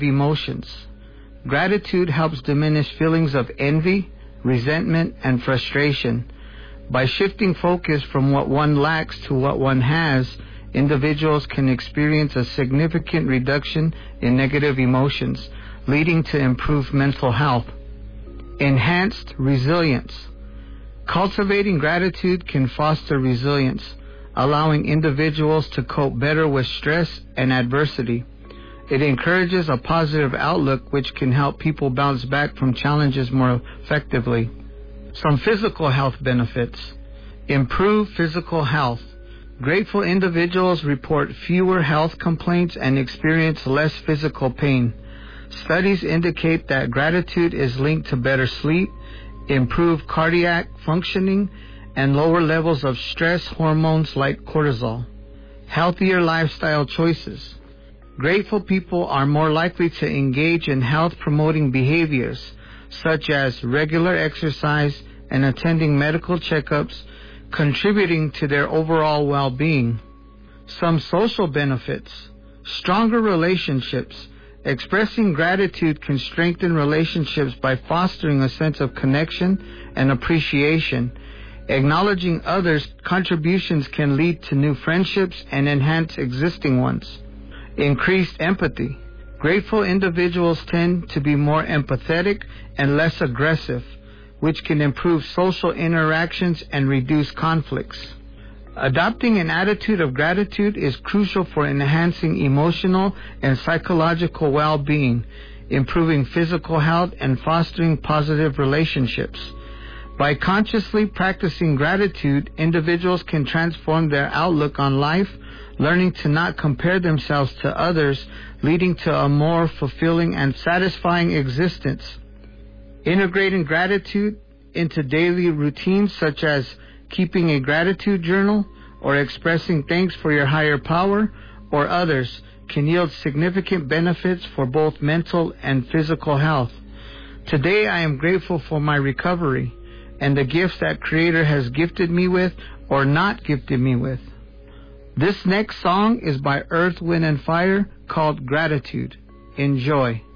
emotions. Gratitude helps diminish feelings of envy, resentment, and frustration. By shifting focus from what one lacks to what one has, individuals can experience a significant reduction in negative emotions, leading to improved mental health. Enhanced resilience. Cultivating gratitude can foster resilience, allowing individuals to cope better with stress and adversity. It encourages a positive outlook which can help people bounce back from challenges more effectively. Some physical health benefits. Improve physical health. Grateful individuals report fewer health complaints and experience less physical pain. Studies indicate that gratitude is linked to better sleep, improved cardiac functioning, and lower levels of stress hormones like cortisol. Healthier lifestyle choices. Grateful people are more likely to engage in health-promoting behaviors, such as regular exercise and attending medical checkups, contributing to their overall well-being. Some social benefits. Stronger relationships. Expressing gratitude can strengthen relationships by fostering a sense of connection and appreciation. Acknowledging others' contributions can lead to new friendships and enhance existing ones. Increased empathy. Grateful individuals tend to be more empathetic and less aggressive, which can improve social interactions and reduce conflicts. Adopting an attitude of gratitude is crucial for enhancing emotional and psychological well-being, improving physical health, and fostering positive relationships. By consciously practicing gratitude, individuals can transform their outlook on life, learning to not compare themselves to others, leading to a more fulfilling and satisfying existence. Integrating gratitude into daily routines such as keeping a gratitude journal or expressing thanks for your higher power or others can yield significant benefits for both mental and physical health. Today I am grateful for my recovery and the gifts that Creator has gifted me with or not gifted me with. This next song is by Earth, Wind, and Fire called Gratitude. Enjoy.